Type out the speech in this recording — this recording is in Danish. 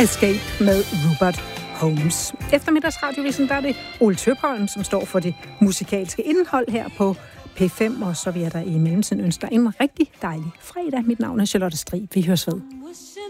Escape med Rupert Holmes. Eftermiddagsradiovisen, der er det Ole Tøpholm, som står for det musikalske indhold her på P5, og så vil jeg der i mellemtiden ønske dig en rigtig dejlig fredag. Mit navn er Charlotte Strig. Vi høres ved.